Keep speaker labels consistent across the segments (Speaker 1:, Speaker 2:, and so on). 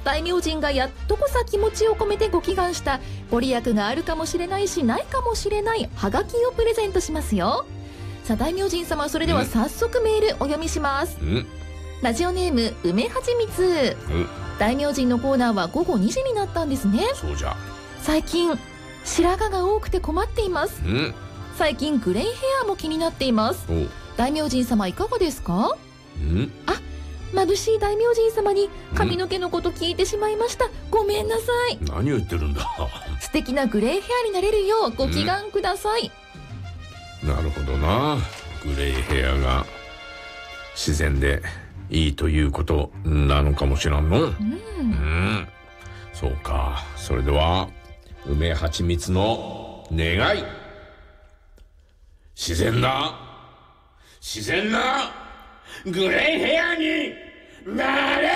Speaker 1: 大名人がやっとこさ気持ちを込めてご祈願したご利益があるかもしれないしないかもしれないハガキをプレゼントしますよ。さあ大名人様、それでは早速メールお読みします。ラジオネーム梅はちみつ。大名人のコーナーは午後2時になったんですね。
Speaker 2: そうじゃ。
Speaker 1: 最近白髪が多くて困っています。最近グレイヘアも気になっています。大名人様いかがですか？あ、眩しい大名人様に髪の毛のこと聞いてしまいました。ごめんなさい。
Speaker 2: 何を言ってるんだ。
Speaker 1: 素敵なグレイヘアになれるようご祈願ください。
Speaker 2: なるほどな。グレイヘアが自然でいいということなのかもしらんの。そうか。それでは梅はちみつの願い、自然なグレイヘアになれる。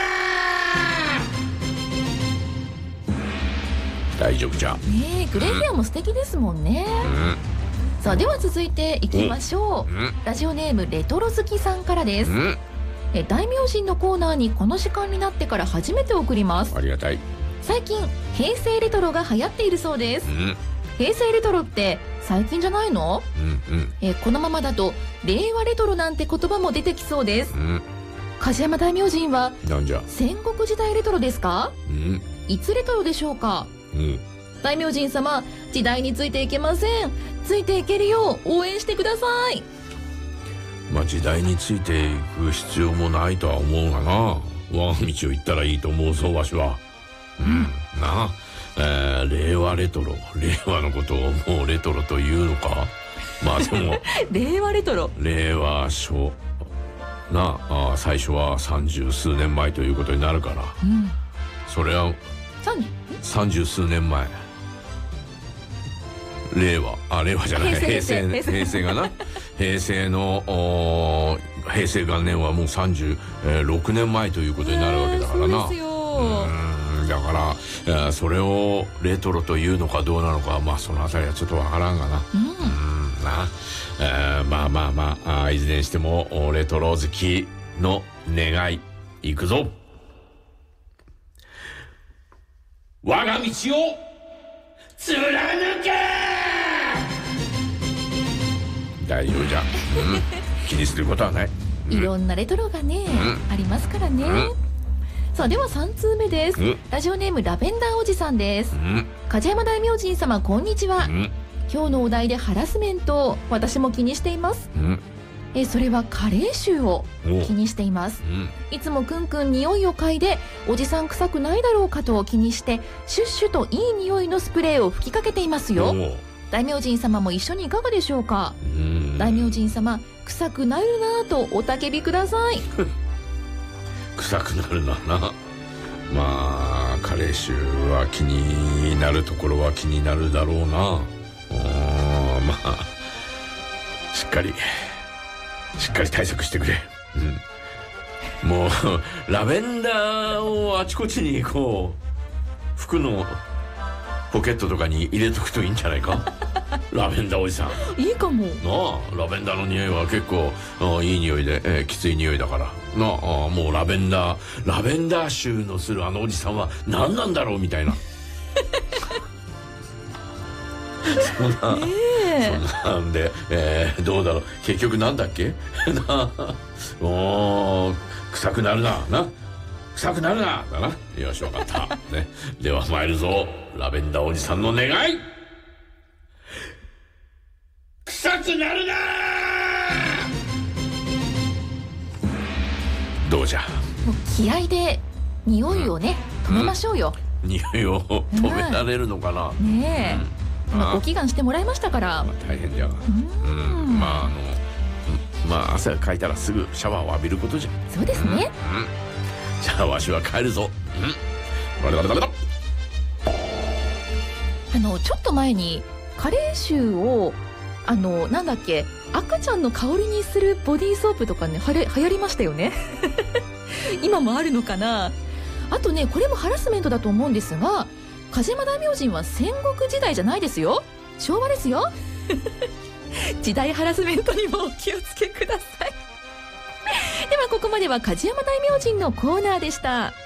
Speaker 2: 大丈夫じゃ。
Speaker 1: グレイヘアも素敵ですもんね。さあでは続いていきましょう。ラジオネームレトロ好きさんからです。大名人のコーナーにこの時間になってから初めて送ります。
Speaker 2: ありがたい。
Speaker 1: 最近平成レトロが流行っているそうです。平成レトロって最近じゃないの？このままだと令和レトロなんて言葉も出てきそうです。梶山大名人は戦国時代レトロですか？いつレトロでしょうか？大名人様、時代についていけません。ついていけるよう応援してください。
Speaker 2: まあ時代についていく必要もないとは思うがな。我が道を行ったらいいと思うぞわしは。なあ、令和レトロ、令和のことをもうレトロというのか。まあでも
Speaker 1: 令和レトロ、
Speaker 2: 令和初なあ、最初は30数年前ということになるから、それは30数年前。令和じゃない、平成がな平成の平成元年はもう36年前ということになるわけだからな。だからそれをレトロというのかどうなのか、まあそのあたりはちょっとわからんがな。まあいずれにしてもレトロ好きの願いいくぞ。我が道を貫け。大丈夫じゃ。気にすることはない。
Speaker 1: いろんなレトロがね、ありますからね。さあでは3通目です。ラジオネームラベンダーおじさんです。梶山大名人様こんにちは。今日のお題でハラスメント、私も気にしています。それは加齢臭を気にしています。いつもくんくん匂いを嗅いでおじさん臭くないだろうかと気にしてシュッシュといい匂いのスプレーを吹きかけていますよ。大名人様も一緒にいかがでしょうか？大名人様、臭くなるなぁとお叫びください。
Speaker 2: 臭くなるな。まあ加齢臭は気になるところは気になるだろうな。まあしっかり対策してくれ。もうラベンダーをあちこちにこう服のポケットとかに入れとくといいんじゃないか。ラベンダーおじさん
Speaker 1: いいかもな
Speaker 2: あ。ラベンダーの匂いは結構いい匂いで、きつい匂いだからなあ。もうラベンダー臭のするあのおじさんは何なんだろうみたいな。そんなんで、どうだろう、結局なんだっけ。もう臭くなるな臭くなるなだな。よし、わかった、ね、では参るぞ。ラベンダーおじさんの願い、臭くなるな。どうじゃ。
Speaker 1: もう気合で匂いをね、止めましょうよ。
Speaker 2: 匂いを止められるのかな。
Speaker 1: ねえ、ご祈願してもらいましたから、
Speaker 2: 大変じゃが。まあ汗かいたらすぐシャワーを浴びることじゃ。
Speaker 1: そうですね。
Speaker 2: じゃあわしは帰るぞ。
Speaker 1: ちょっと前に加齢臭をなんだっけ、赤ちゃんの香りにするボディーソープとかね、流行りましたよね。今もあるのかな。あとね、これもハラスメントだと思うんですが、梶山大名人は戦国時代じゃないですよ、昭和ですよ。時代ハラスメントにもお気をつけください。ではここまでは梶山大名人のコーナーでした。